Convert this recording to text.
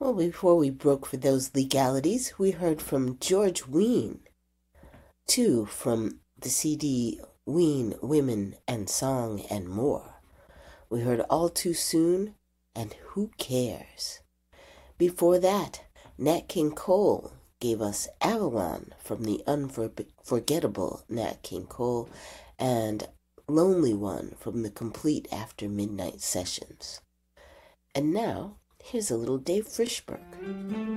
Well, before we broke for those legalities, we heard from George Wein, too, from the CD Wein, Women and Song and More. We heard All Too Soon and Who Cares? Before that, Nat King Cole gave us Avalon from the unforgettable Nat King Cole and Lonely One from the complete After Midnight Sessions. And now, here's a little Dave Frishberg.